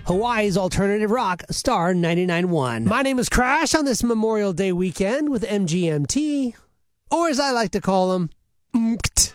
Hawaii's alternative rock, Star 99.1. My name is Crash on this Memorial Day weekend with MGMT, or as I like to call them, MGT.